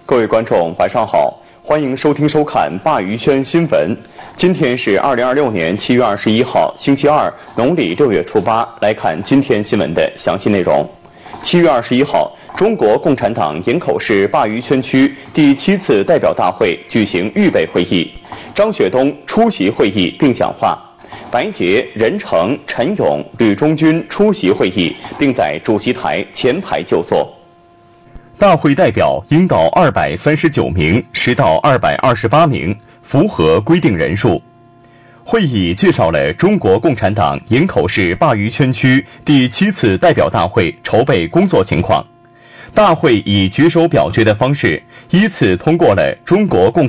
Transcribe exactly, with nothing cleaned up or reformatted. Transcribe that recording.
各位观众，晚上好，欢迎收听收看鲅鱼圈新闻。今天是二零二六年七月二十一号，星期二，农历六月初八。来看今天新闻的详细内容。七月二十一号，中国共产党营口市鲅鱼圈区第七次代表大会举行预备会议，张雪冬出席会议并讲话。白洁、任成、陈勇、吕中军出席会议，并在主席台前排就坐。大会代表应到二百三十九名，实到二百二十八名，符合规定人数。会议介绍了中国共产党营口市鲅鱼圈区第七次代表大会筹备工作情况。大会以举手表决的方式，依次通过了中国共